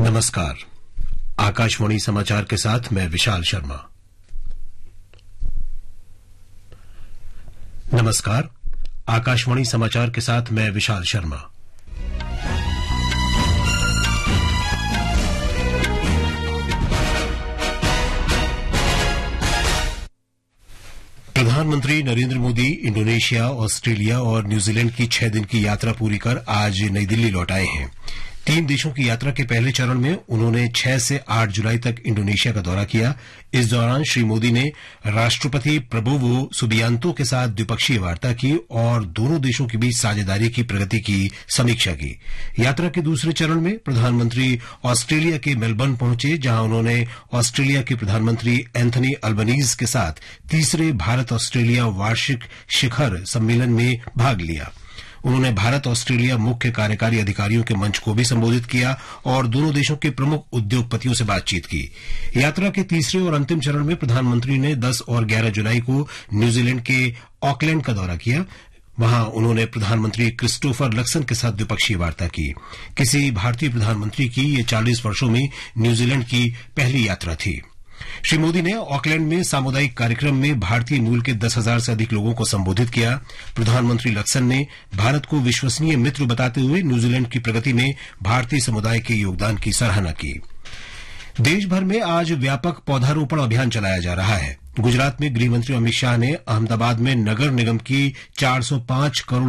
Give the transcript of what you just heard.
नमस्कार। आकाशवाणी समाचार के साथ मैं विशाल शर्मा। आकाशवाणी समाचार के साथ मैं विशाल शर्मा। प्रधानमंत्री नरेंद्र मोदी इंडोनेशिया, ऑस्ट्रेलिया और न्यूजीलैंड की 6 दिन की यात्रा पूरी कर आज नई दिल्ली लौट आए हैं। 3 देशों की यात्रा के पहले चरण में उन्होंने 6 से 8 जुलाई तक इंडोनेशिया का दौरा किया। इस दौरान श्री मोदी ने राष्ट्रपति प्रबोवो सुबियांतो के साथ द्विपक्षीय वार्ता की और दोनों देशों के बीच साझेदारी की प्रगति की समीक्षा की। यात्रा के दूसरे चरण में प्रधानमंत्री ऑस्ट्रेलिया के मेलबर्न पहुंचे, जहां उन्होंने ऑस्ट्रेलिया के प्रधानमंत्री एंथनी अल्बनीज के साथ तीसरे भारत ऑस्ट्रेलिया वार्षिक शिखर सम्मेलन में भाग लिया। उन्होंने भारत ऑस्ट्रेलिया मुख्य कार्यकारी अधिकारियों के मंच को भी संबोधित किया और दोनों देशों के प्रमुख उद्योगपतियों से बातचीत की। यात्रा के तीसरे और अंतिम चरण में प्रधानमंत्री ने 10 और 11 जुलाई को न्यूजीलैंड के ऑकलैंड का दौरा किया। वहां उन्होंने प्रधानमंत्री क्रिस्टोफर लक्सन के साथ द्विपक्षीय वार्ता की। किसी भारतीय प्रधानमंत्री की ये 40 वर्षों में न्यूजीलैंड की पहली यात्रा थी। श्री मोदी ने ऑकलैंड में सामुदायिक कार्यक्रम में भारतीय मूल के 10,000 से अधिक लोगों को संबोधित किया। प्रधानमंत्री लक्सन ने भारत को विश्वसनीय मित्र बताते हुए न्यूजीलैंड की प्रगति में भारतीय समुदाय के योगदान की सराहना की। देश भर में आज व्यापक पौधारोपण अभियान चलाया जा रहा है। गुजरात में गृहमंत्री अमित शाह ने अहमदाबाद में नगर निगम की 405 करोड़